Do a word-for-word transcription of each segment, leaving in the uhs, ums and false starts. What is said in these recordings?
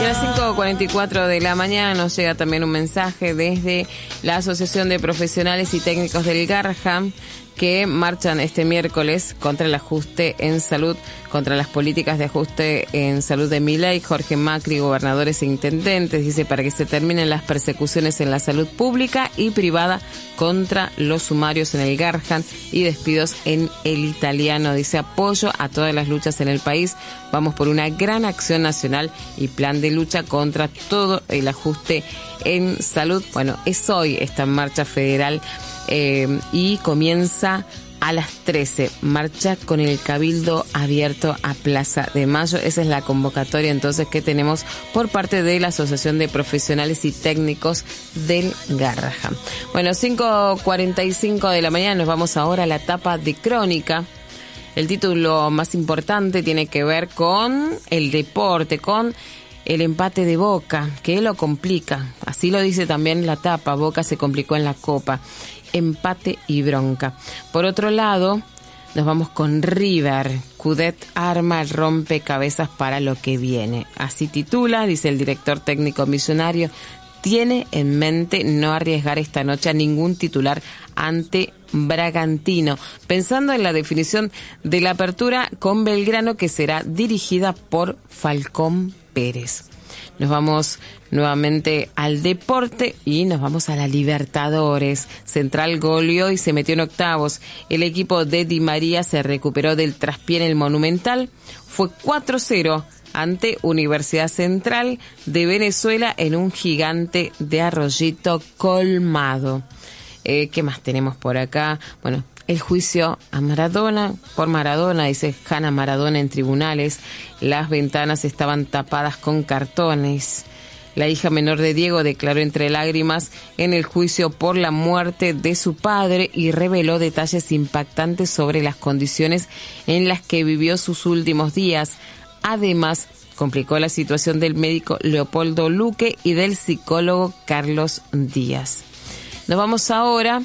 a las cinco cuarenta y cuatro de la mañana nos llega también un mensaje desde la Asociación de Profesionales y Técnicos del Garja, que marchan este miércoles contra el ajuste en salud, contra las políticas de ajuste en salud de Milei, Jorge Macri, gobernadores e intendentes, dice, para que se terminen las persecuciones en la salud pública y privada contra los sumarios en el Garjan y despidos en el Italiano. Dice, apoyo a todas las luchas en el país, vamos por una gran acción nacional y plan de lucha contra todo el ajuste en salud. Bueno, es hoy esta marcha federal Eh, y comienza a las trece, marcha con el Cabildo abierto a Plaza de Mayo. Esa es la convocatoria entonces que tenemos por parte de la Asociación de Profesionales y Técnicos del Garraja. Bueno, cinco cuarenta y cinco de la mañana, nos vamos ahora a la etapa de Crónica. El título más importante tiene que ver con el deporte, con el empate de Boca, que lo complica. Así lo dice también la tapa, Boca se complicó en la Copa. Empate y bronca. Por otro lado, nos vamos con River. Coudet arma el rompecabezas para lo que viene. Así titula, dice el director técnico millonario, tiene en mente no arriesgar esta noche a ningún titular ante Bragantino, pensando en la definición de la apertura con Belgrano, que será dirigida por Falcón Pérez. Nos vamos nuevamente al deporte y nos vamos a la Libertadores. Central goleó y se metió en octavos. El equipo de Di María se recuperó del traspié en el Monumental. Fue cuatro cero ante Universidad Central de Venezuela en un gigante de Arroyito colmado. Eh, ¿Qué más tenemos por acá? Bueno, el juicio a Maradona, por Maradona, dice Hanna Maradona en tribunales. Las ventanas estaban tapadas con cartones. La hija menor de Diego declaró entre lágrimas en el juicio por la muerte de su padre y reveló detalles impactantes sobre las condiciones en las que vivió sus últimos días. Además, complicó la situación del médico Leopoldo Luque y del psicólogo Carlos Díaz. Nos vamos ahora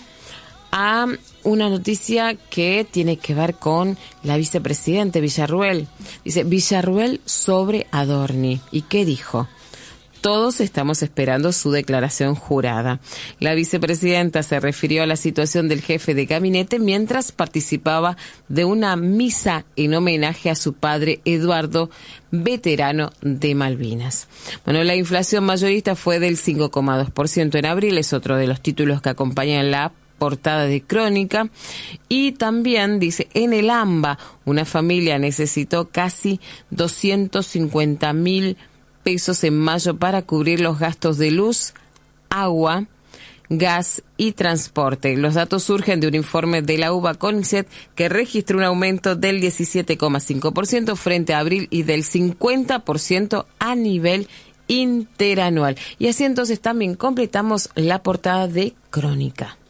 a una noticia que tiene que ver con la vicepresidenta Villarruel. Dice, Villarruel sobre Adorni. ¿Y qué dijo? Todos estamos esperando su declaración jurada. La vicepresidenta se refirió a la situación del jefe de gabinete mientras participaba de una misa en homenaje a su padre Eduardo, veterano de Malvinas. Bueno, la inflación mayorista fue del cinco coma dos por ciento en abril, es otro de los títulos que acompañan la portada de Crónica. Y también dice, en el AMBA, una familia necesitó casi doscientos cincuenta mil pesos en mayo para cubrir los gastos de luz, agua, gas y transporte. Los datos surgen de un informe de la UBA CONICET que registró un aumento del diecisiete coma cinco por ciento frente a abril y del cincuenta por ciento a nivel interanual. Y así entonces también completamos la portada de Crónica.